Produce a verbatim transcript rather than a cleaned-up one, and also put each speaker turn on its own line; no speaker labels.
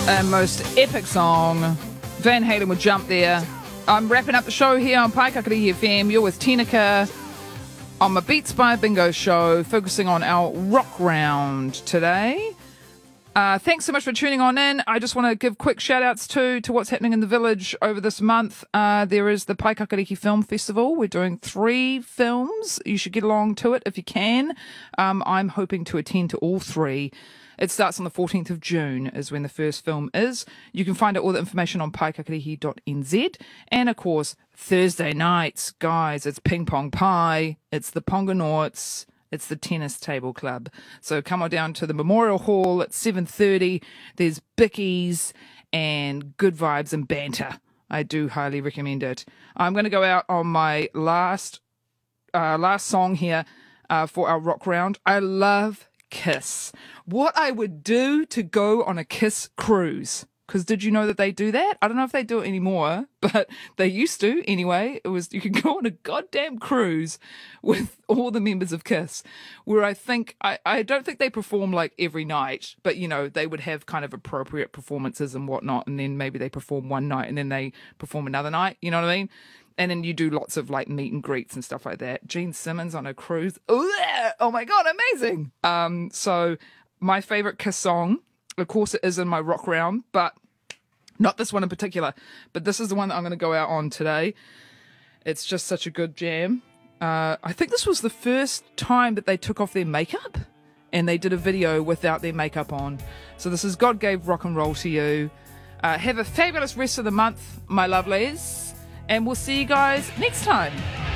And most epic song. Van Halen would jump there. I'm wrapping up the show here on Paikakarihi F M. You're with Tinaka on my Beats by Bingo show, focusing on our rock round today. Uh, thanks so much for tuning on in. I just want to give quick shout outs to, to what's happening in the village over this month. Uh, there is the Paikakarihi Film Festival. We're doing three films. You should get along to it if you can. Um, I'm hoping to attend to all three. It starts on the fourteenth of June is when the first film is. You can find out all the information on paikakarihi dot n z. And of course, Thursday nights, guys, it's Ping Pong Pie, it's the Pongonauts, it's the Tennis Table Club. So come on down to the Memorial Hall at seven thirty. There's bickies and good vibes and banter. I do highly recommend it. I'm going to go out on my last uh, last song here uh, for our rock round. I love Kiss. What I would do to go on a Kiss cruise. Because did you know that they do that? I don't know if they do it anymore, but they used to anyway. It was, you could go on a goddamn cruise with all the members of Kiss, where I think, I, I don't think they perform like every night, but you know, they would have kind of appropriate performances and whatnot, and then maybe they perform one night and then they perform another night, you know what I mean? And then you do lots of like meet and greets and stuff like that. Gene Simmons on a cruise. Oh my God, amazing. Um, so my favorite Kiss song, of course it is in my rock round, but not this one in particular, but this is the one that I'm going to go out on today. It's just such a good jam. Uh, I think this was the first time that they took off their makeup and they did a video without their makeup on. So this is God Gave Rock and Roll to You. Uh, have a fabulous rest of the month, my lovelies. And we'll see you guys next time.